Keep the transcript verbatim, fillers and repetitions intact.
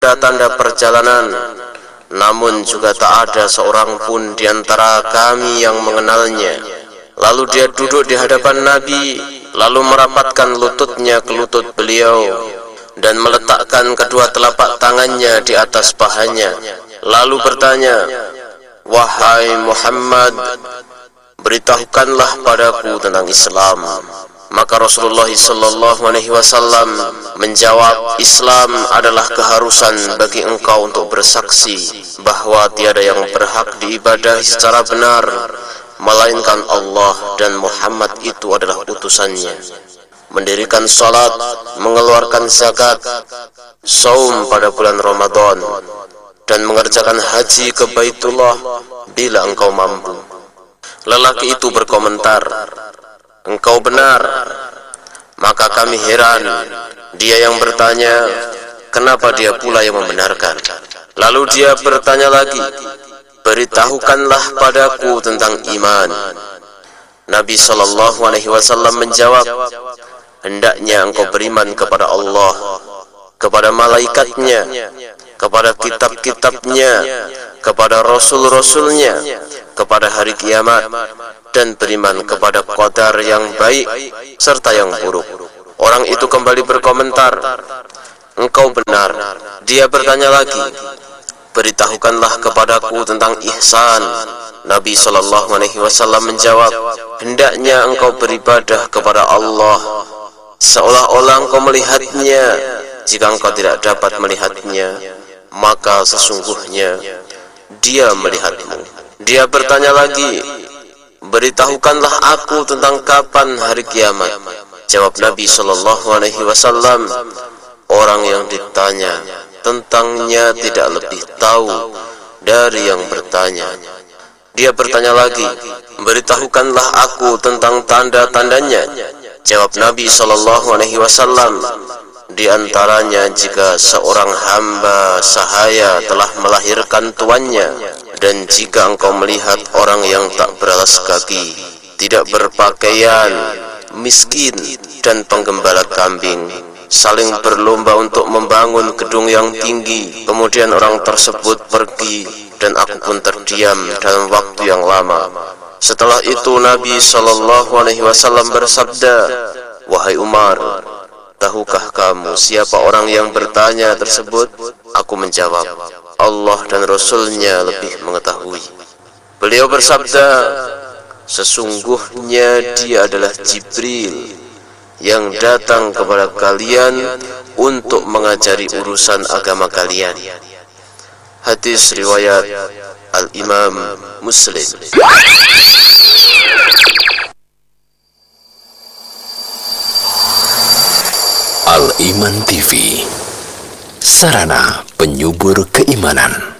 tanda-tanda perjalanan, namun juga tak ada seorang pun di antara kami yang mengenalnya. Lalu dia duduk di hadapan Nabi, lalu merapatkan lututnya ke lutut beliau dan meletakkan kedua telapak tangannya di atas pahanya, lalu bertanya, "Wahai Muhammad, beritahukanlah padaku tentang Islam." Maka Rasulullah sallallahu alaihi wasallam menjawab, "Islam adalah keharusan bagi engkau untuk bersaksi bahwa tiada yang berhak diibadahi secara benar melainkan Allah dan Muhammad itu adalah utusannya. Mendirikan salat, mengeluarkan zakat, saum pada bulan Ramadan, dan mengerjakan haji ke Baitullah bila engkau mampu." Lelaki itu berkomentar, "Engkau benar." Maka kami heran. Dia yang bertanya, kenapa dia pula yang membenarkan? Lalu dia bertanya lagi, "Beritahukanlah padaku tentang iman." Nabi sallallahu alaihi wasallam menjawab, "Hendaknya engkau beriman kepada Allah, kepada malaikatnya, kepada kitab-kitabnya, kepada rasul-rasulnya, kepada hari kiamat, dan beriman kepada qadar yang baik serta yang buruk." Orang itu kembali berkomentar, "Engkau benar." Dia bertanya lagi, "Beritahukanlah kepadaku tentang ihsan." Nabi sallallahu alaihi wasallam menjawab, "Hendaknya engkau beribadah kepada Allah seolah-olah engkau melihatnya. Jika engkau tidak dapat melihatnya, maka sesungguhnya dia melihatmu." Dia bertanya lagi, "Beritahukanlah aku tentang kapan hari kiamat." Jawab Nabi sallallahu alaihi wasallam, "Orang yang ditanya tentangnya tidak lebih tahu dari yang bertanya." Dia bertanya lagi, "Beritahukanlah aku tentang tanda-tandanya." Jawab Nabi sallallahu alaihi wasallam, "Di antaranya jika seorang hamba sahaya telah melahirkan tuannya, dan jika engkau melihat orang yang tak beralas kaki, tidak berpakaian, miskin, dan penggembala kambing saling berlomba untuk membangun gedung yang tinggi, kemudian orang tersebut pergi dan aku pun terdiam dalam waktu yang lama. Setelah itu Nabi sallallahu alaihi wasallam bersabda, "Wahai Umar, tahukah kamu siapa orang yang bertanya tersebut?" Aku menjawab, "Allah dan Rasulnya lebih mengetahui." Beliau bersabda, "Sesungguhnya dia adalah Jibril yang datang kepada kalian untuk mengajari urusan agama kalian." Hadis riwayat Al-Imam Muslim. Al-Iman T V, sarana penyubur keimanan.